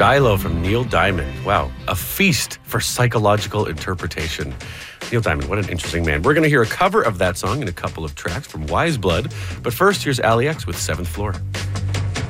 Shiloh from Neil Diamond. Wow, a feast for psychological interpretation. Neil Diamond, what an interesting man. We're going to hear a cover of that song in a couple of tracks from Wise Blood. But first, here's Ali X with Seventh Floor.